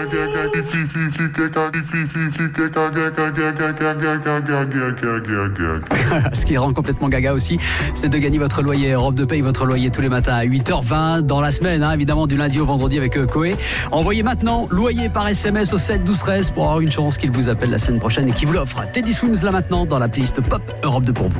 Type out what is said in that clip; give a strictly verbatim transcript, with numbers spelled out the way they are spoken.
Ce qui rend complètement gaga aussi, c'est de gagner votre loyer. Europe deux paye votre loyer tous les matins à huit heures vingt dans la semaine, hein, évidemment du lundi au vendredi avec euh, Coé. Envoyez maintenant loyer par S M S au sept douze treize pour avoir une chance qu'il vous appelle la semaine prochaine et qu'il vous l'offre. Teddy Swims là maintenant dans la playlist Pop Europe deux pour vous.